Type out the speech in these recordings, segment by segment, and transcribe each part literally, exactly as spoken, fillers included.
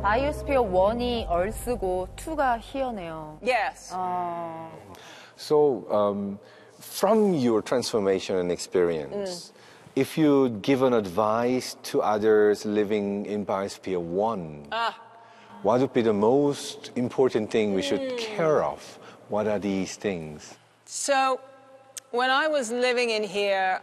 바이오스피어 원이 얼스고 투가 희어네요. Yes. 어... So, um, from your transformation and experience, mm. if you give an advice to others living in Biosphere one, ah. what would be the most important thing we should mm. care of? What are these things? So, when I was living in here,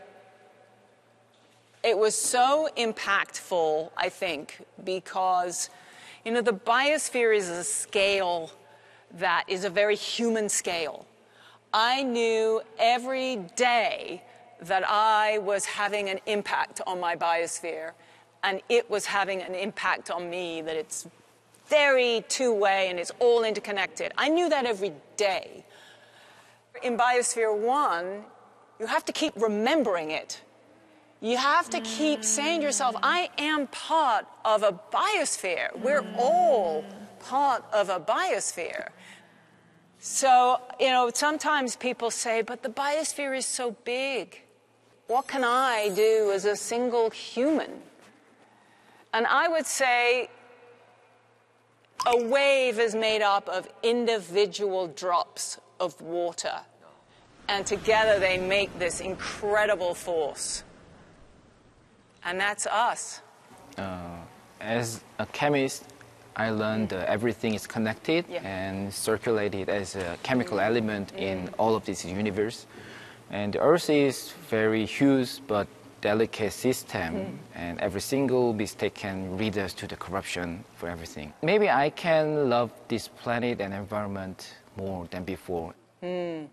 it was so impactful, I think, because, you know, the biosphere is a scale that is a very human scale. I knew every day that I was having an impact on my biosphere, and it was having an impact on me, that it's very two-way and it's all interconnected. I knew that every day. In Biosphere one, you have to keep remembering it. You have to keep saying to yourself, I am part of a biosphere. We're all part of a biosphere. So, you know, sometimes people say, but the biosphere is so big. What can I do as a single human? And I would say a wave is made up of individual drops of water. And together they make this incredible force. And that's us. Uh, as a chemist, I learned uh, everything is connected yeah. and circulated as a chemical mm. element mm. in all of this universe. And the Earth is very huge but delicate system, mm. and every single mistake can lead us to the corruption for everything. Maybe I can love this planet and environment more than before. Mm.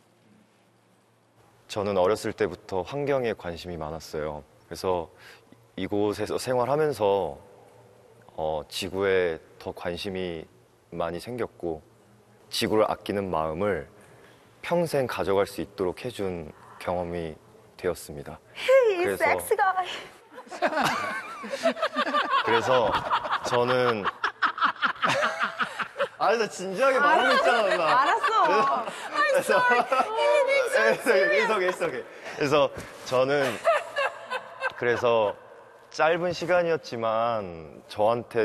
저는 어렸을 때부터 환경에 관심이 많았어요. 그래서 이곳에서 생활하면서 어, 지구에 더 관심이 많이 생겼고 지구를 아끼는 마음을 평생 가져갈 수 있도록 해준 경험이 되었습니다. He's sex guy. 그래서 저는 아니 나 진지하게 말하고 있잖아 누나. 알았어. I'm sorry. 그래서 일석일석해. 그래서 저는 그래서 짧은 시간이었지만 저한테